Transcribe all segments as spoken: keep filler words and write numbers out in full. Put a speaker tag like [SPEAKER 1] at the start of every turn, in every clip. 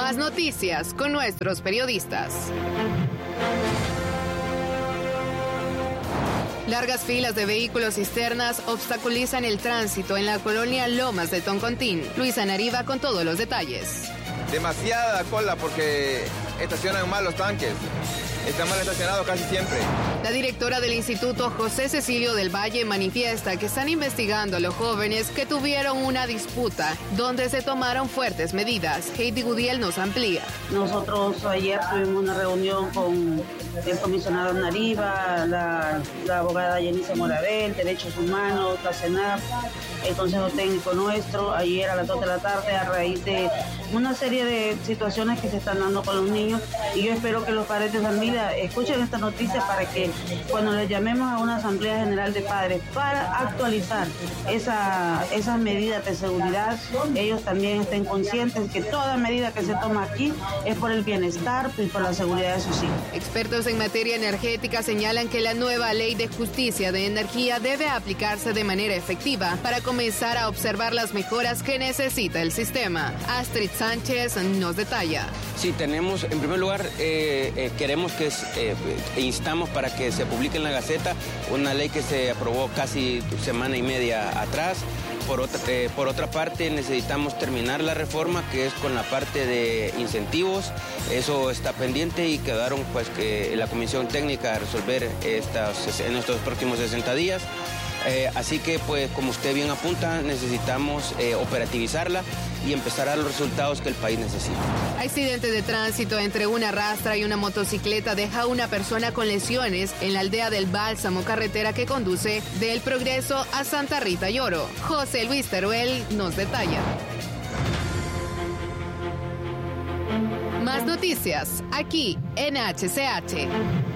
[SPEAKER 1] Más noticias con nuestros periodistas. Largas filas de vehículos cisternas obstaculizan el tránsito en la colonia Lomas de Toncontín. Luisa Nariva con todos los detalles.
[SPEAKER 2] Demasiada cola porque estacionan mal los tanques. Están mal estacionados casi siempre.
[SPEAKER 1] La directora del Instituto José Cecilio del Valle manifiesta que están investigando a los jóvenes que tuvieron una disputa donde se tomaron fuertes medidas. Heidi Gudiel nos amplía.
[SPEAKER 3] Nosotros ayer tuvimos una reunión con el comisionado Nariva, la, la abogada Yenice Morabel, Derechos Humanos, la CENAP, el Consejo Técnico nuestro, ayer a las dos de la tarde, a raíz de una serie de situaciones que se están dando con los niños, y yo espero que los padres de familia escuchen esta noticia para que cuando les llamemos a una asamblea general de padres para actualizar esa, esas medidas de seguridad, ellos también estén conscientes que toda medida que se toma aquí es por el bienestar y por la seguridad de sus hijos.
[SPEAKER 1] Expertos en materia energética señalan que la nueva ley de justicia de energía debe aplicarse de manera efectiva para comenzar a observar las mejoras que necesita el sistema. Astrid Sánchez nos detalla.
[SPEAKER 4] Sí, tenemos, en primer lugar, eh, eh, queremos que eh, instamos para que se publique en la Gaceta una ley que se aprobó casi semana y media atrás. Por otra, eh, por otra parte, necesitamos terminar la reforma, que es con la parte de incentivos. Eso está pendiente y quedaron pues que la comisión técnica a resolver estas, en estos próximos sesenta días. Eh, así que, pues, como usted bien apunta, necesitamos eh, operativizarla y empezar a dar los resultados que el país necesita.
[SPEAKER 1] Accidente de tránsito entre una rastra y una motocicleta deja a una persona con lesiones en la aldea del Bálsamo, carretera que conduce del Progreso a Santa Rita y Oro. José Luis Teruel nos detalla. Más noticias aquí en H C H.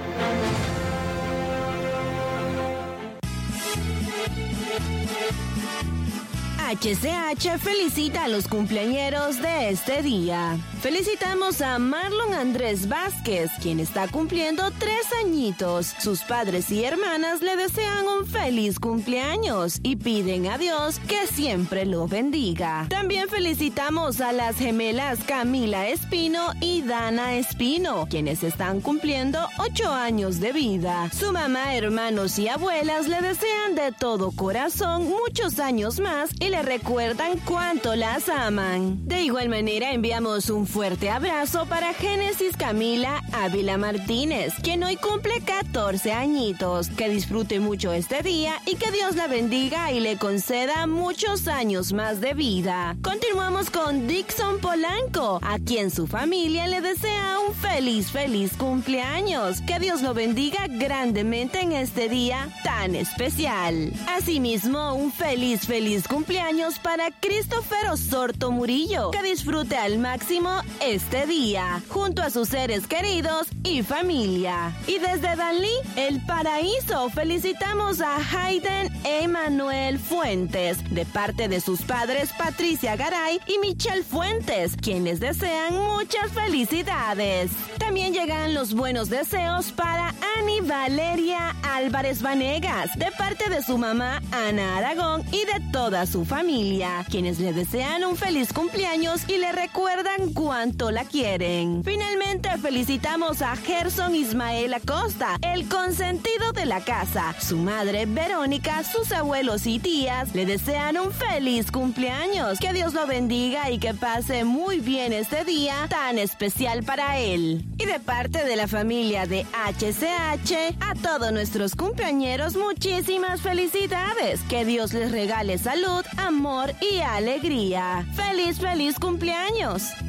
[SPEAKER 5] H C H felicita a los cumpleañeros de este día. Felicitamos a Marlon Andrés Vázquez, quien está cumpliendo tres añitos. Sus padres y hermanas le desean un feliz cumpleaños y piden a Dios que siempre lo bendiga. También felicitamos a las gemelas Camila Espino y Dana Espino, quienes están cumpliendo ocho años de vida. Su mamá, hermanos y abuelas le desean de todo corazón muchos años más y le recuerdan cuánto las aman. De igual manera, enviamos un fuerte abrazo para Génesis Camila Ávila Martínez, quien hoy cumple catorce añitos. Que disfrute mucho este día y que Dios la bendiga y le conceda muchos años más de vida. Continuamos con Dixon Polanco, a quien su familia le desea un feliz, feliz cumpleaños. Que Dios lo bendiga grandemente en este día tan especial. Asimismo, un feliz, feliz cumpleaños para Christopher Osorto Murillo, que disfrute al máximo este día, junto a sus seres queridos y familia. Y desde Danlí, El Paraíso, felicitamos a Hayden Emanuel Fuentes, de parte de sus padres Patricia Garay y Michelle Fuentes, quienes desean muchas felicidades. También llegan los buenos deseos para Ani Valeria Álvarez Vanegas, de parte de su mamá Ana Aragón y de toda su familia, quienes le desean un feliz cumpleaños y le recuerdan cuánto la quieren. Finalmente felicitamos a Gerson Ismael Acosta, el consentido de la casa. Su madre Verónica, sus abuelos y tías le desean un feliz cumpleaños. Que Dios lo bendiga y que pase muy bien este día tan especial para él. Y de parte de la familia de H C H, a todos nuestros cumpleañeros muchísimas felicidades. Que Dios les regale salud, amor y alegría. ¡Feliz, feliz cumpleaños!